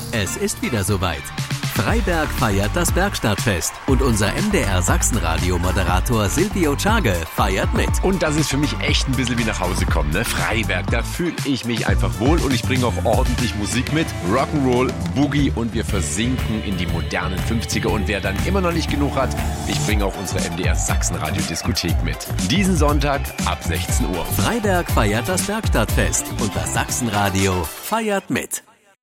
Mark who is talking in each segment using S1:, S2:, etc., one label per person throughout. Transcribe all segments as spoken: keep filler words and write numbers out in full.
S1: Es ist wieder soweit. Freiberg feiert das Bergstadtfest und unser M D R Sachsen-Radio-Moderator Silvio Czage feiert mit.
S2: Und das ist für mich echt ein bisschen wie nach Hause kommen, ne? Freiberg, da fühle ich mich einfach wohl und ich bringe auch ordentlich Musik mit. Rock'n'Roll, Boogie und wir versinken in die modernen fünfziger. Und wer dann immer noch nicht genug hat, ich bringe auch unsere M D R Sachsen-Radio-Diskothek mit. Diesen Sonntag ab sechzehn Uhr.
S1: Freiberg feiert das Bergstadtfest und das Sachsen-Radio feiert mit.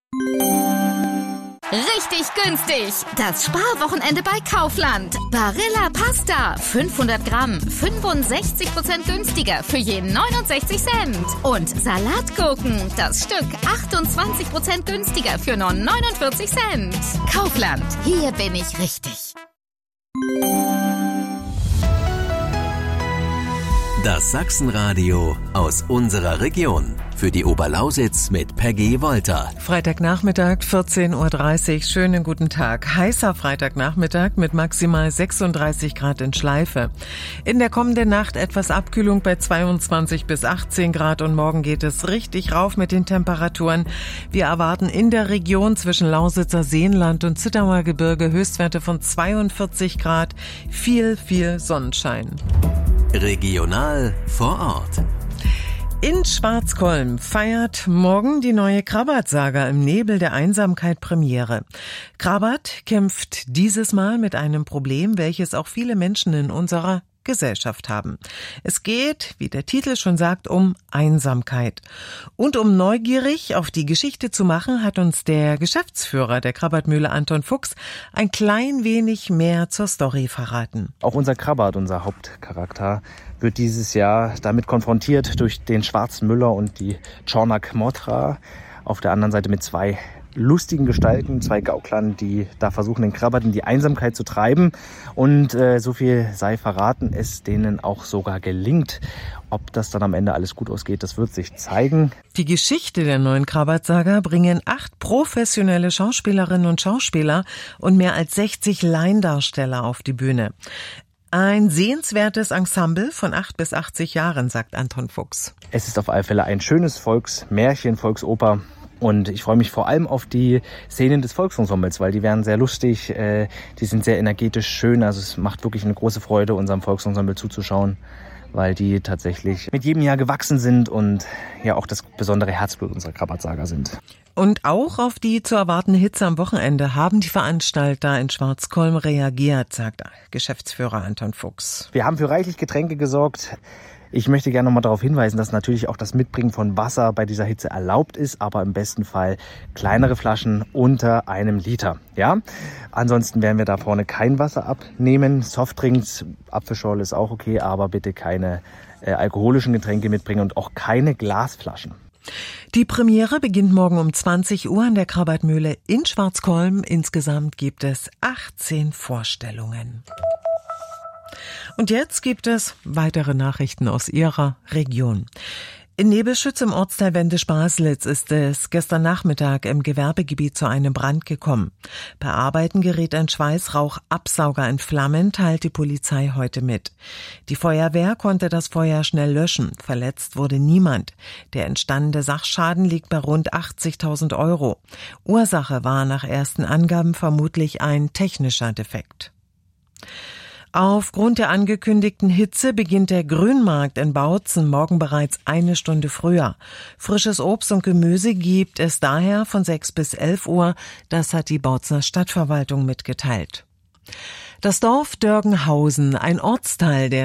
S3: Richtig günstig. Das Sparwochenende bei Kaufland. Barilla Pasta. fünfhundert Gramm. fünfundsechzig Prozent günstiger für je neunundsechzig Cent. Und Salatgurken. Das Stück achtundzwanzig Prozent günstiger für nur neunundvierzig Cent. Kaufland. Hier bin ich richtig.
S1: Das Sachsenradio aus unserer Region. Für die Oberlausitz mit Peggy Wolter.
S4: Freitagnachmittag, vierzehn Uhr dreißig. Schönen guten Tag. Heißer Freitagnachmittag mit maximal sechsunddreißig Grad in Schleife. In der kommenden Nacht etwas Abkühlung bei zweiundzwanzig bis achtzehn Grad und morgen geht es richtig rauf mit den Temperaturen. Wir erwarten in der Region zwischen Lausitzer Seenland und Zittauer Gebirge Höchstwerte von zweiundvierzig Grad. Viel, viel Sonnenschein.
S1: Regional vor Ort.
S4: In Schwarzkolm feiert morgen die neue Krabat-Saga im Nebel der Einsamkeit Premiere. Krabat kämpft dieses Mal mit einem Problem, welches auch viele Menschen in unserer Gesellschaft haben. Es geht, wie der Titel schon sagt, um Einsamkeit. Und um neugierig auf die Geschichte zu machen, hat uns der Geschäftsführer der Krabat-Mühle Anton Fuchs ein klein wenig mehr zur Story verraten.
S5: Auch unser Krabat, unser Hauptcharakter, wird dieses Jahr damit konfrontiert durch den Schwarzen Müller und die Czornak Motra. Auf der anderen Seite mit zwei lustigen Gestalten, zwei Gauklern, die da versuchen, den Krabat in die Einsamkeit zu treiben. Und äh, so viel sei verraten, es denen auch sogar gelingt. Ob das dann am Ende alles gut ausgeht, das wird sich zeigen.
S4: Die Geschichte der neuen Krabat-Saga bringen acht professionelle Schauspielerinnen und Schauspieler und mehr als sechzig Laiendarsteller auf die Bühne. Ein sehenswertes Ensemble von acht bis achtzig Jahren, sagt Anton Fuchs.
S5: Es ist auf alle Fälle ein schönes Volksmärchen, Volksoper. Und ich freue mich vor allem auf die Szenen des Volksensembles, weil die werden sehr lustig, äh, die sind sehr energetisch schön. Also es macht wirklich eine große Freude, unserem Volksensemble zuzuschauen, weil die tatsächlich mit jedem Jahr gewachsen sind und ja auch das besondere Herzblut unserer Krabat-Saga sind.
S4: Und auch auf die zu erwartende Hitze am Wochenende haben die Veranstalter in Schwarzkolm reagiert, sagt Geschäftsführer Anton Fuchs.
S5: Wir haben für reichlich Getränke gesorgt. Ich möchte gerne noch mal darauf hinweisen, dass natürlich auch das Mitbringen von Wasser bei dieser Hitze erlaubt ist, aber im besten Fall kleinere Flaschen unter einem Liter. Ja? Ansonsten werden wir da vorne kein Wasser abnehmen. Softdrinks, Apfelschorle ist auch okay, aber bitte keine äh, alkoholischen Getränke mitbringen und auch keine Glasflaschen.
S4: Die Premiere beginnt morgen um zwanzig Uhr an der Krabat-Mühle in Schwarzkolm. Insgesamt gibt es achtzehn Vorstellungen. Und jetzt gibt es weitere Nachrichten aus Ihrer Region. In Nebelschütz im Ortsteil Wendisch-Baslitz ist es gestern Nachmittag im Gewerbegebiet zu einem Brand gekommen. Bei Arbeiten geriet ein Schweißrauchabsauger in Flammen, teilt die Polizei heute mit. Die Feuerwehr konnte das Feuer schnell löschen. Verletzt wurde niemand. Der entstandene Sachschaden liegt bei rund achtzigtausend Euro. Ursache war nach ersten Angaben vermutlich ein technischer Defekt. Aufgrund der angekündigten Hitze beginnt der Grünmarkt in Bautzen morgen bereits eine Stunde früher. Frisches Obst und Gemüse gibt es daher von sechs bis elf Uhr. Das hat die Bautzener Stadtverwaltung mitgeteilt. Das Dorf Dörgenhausen, ein Ortsteil der